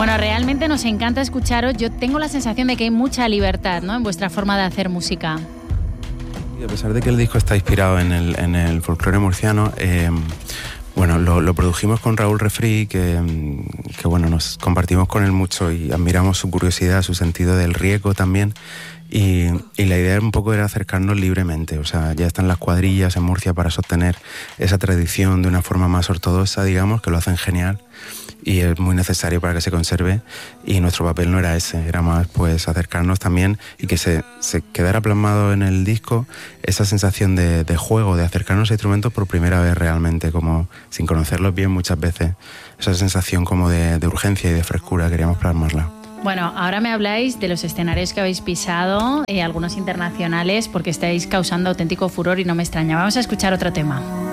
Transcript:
Bueno, realmente nos encanta escucharos. Yo tengo la sensación de que hay mucha libertad, ¿no?, en vuestra forma de hacer música. Y a pesar de que el disco está inspirado en el folclore murciano, bueno, lo produjimos con Raúl Refri, que bueno, nos compartimos con él mucho y admiramos su curiosidad, su sentido del riego también. Y la idea un poco era acercarnos libremente, o sea, ya están las cuadrillas en Murcia para sostener esa tradición de una forma más ortodoxa, digamos, que lo hacen genial y es muy necesario para que se conserve, y nuestro papel no era ese, era más pues acercarnos también y que se quedara plasmado en el disco esa sensación de juego, de acercarnos a instrumentos por primera vez realmente, como sin conocerlos bien muchas veces, esa sensación como de urgencia y de frescura, queríamos plasmarla. Bueno, ahora me habláis de los escenarios que habéis pisado, algunos internacionales, porque estáis causando auténtico furor y no me extraña. Vamos a escuchar otro tema.